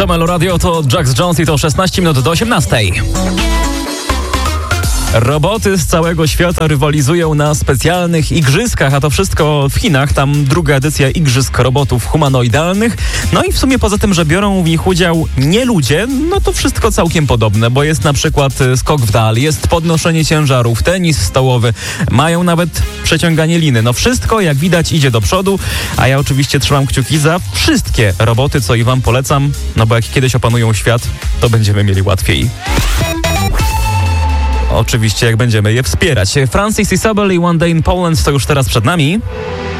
To Melo Radio, to Jax Jones i to 16 minut do 18. Roboty z całego świata rywalizują na specjalnych igrzyskach, a to wszystko w Chinach, tam druga edycja Igrzysk Robotów Humanoidalnych. No i w sumie poza tym, że biorą w nich udział nie ludzie, no to wszystko całkiem podobne, bo jest na przykład skok w dal, jest podnoszenie ciężarów, tenis stołowy, mają nawet przeciąganie liny. No wszystko, jak widać, idzie do przodu, a ja oczywiście trzymam kciuki za wszystkie roboty, co i wam polecam, no bo jak kiedyś opanują świat, to będziemy mieli łatwiej. Oczywiście, jak będziemy je wspierać. Francis Isabel i One Day in Poland to już teraz przed nami.